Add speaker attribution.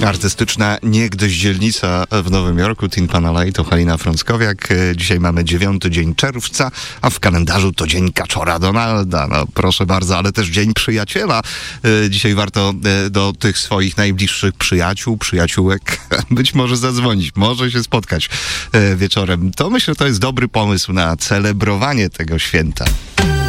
Speaker 1: Artystyczna niegdyś dzielnica w Nowym Jorku, Tin Pan Alley, to Halina Frąckowiak. Dzisiaj mamy 9 dzień czerwca, a w kalendarzu to dzień kaczora Donalda. No proszę bardzo, ale też dzień przyjaciela. Dzisiaj warto do tych swoich najbliższych przyjaciół, przyjaciółek być może zadzwonić, może się spotkać wieczorem. To myślę, to jest dobry pomysł na celebrowanie tego święta.